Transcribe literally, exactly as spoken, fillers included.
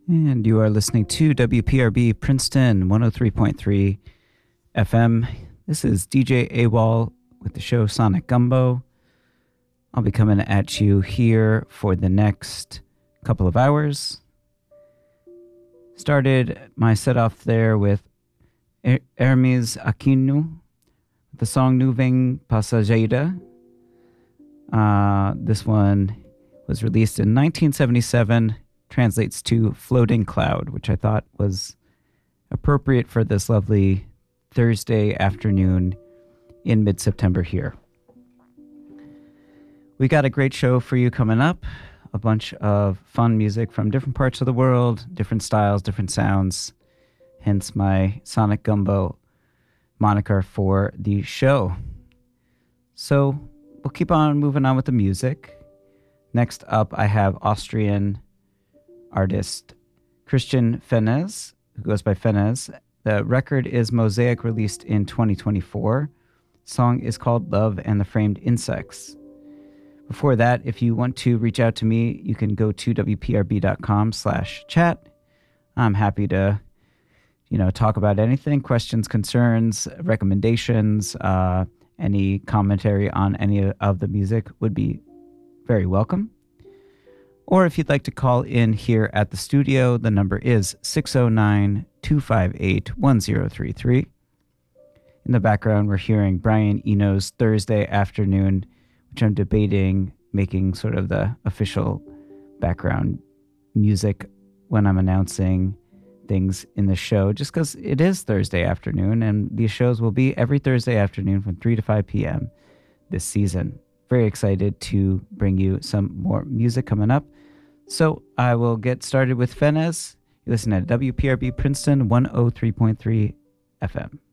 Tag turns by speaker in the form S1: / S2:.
S1: And you are listening to W P R B Princeton one oh three point three F M. This is D J AWOL with the show Sonic Gumbo. I'll be coming at you here for the next couple of hours. Started my set off there with Hermes Aquino, the song Nuvem Passageira. Uh, this one was released in nineteen seventy-seven, translates to Floating Cloud, which I thought was appropriate for this lovely Thursday afternoon in mid-September here. We got a great show for you coming up. A bunch of fun music from different parts of the world, different styles, different sounds. Hence my Sonic Gumbo moniker for the show. So we'll keep on moving on with the music. Next up, I have Austrian artist Christian Fennesz, who goes by Fennesz. The record is Mosaic, released in twenty twenty-four. The song is called Love and the Framed Insects. Before that, if you want to reach out to me, you can go to wprb.com slash chat. I'm happy to, you know, talk about anything, questions, concerns, recommendations, uh, any commentary on any of the music would be very welcome. Or if you'd like to call in here at the studio, the number is six oh nine, two five eight, one oh three three. In the background, we're hearing Brian Eno's Thursday Afternoon, which I'm debating making sort of the official background music when I'm announcing things in the show, just because it is Thursday afternoon, and these shows will be every Thursday afternoon from three to five p.m. this season. Very excited to bring you some more music coming up. So I will get started with Fennesz. You listen at W P R B Princeton one oh three point three F M.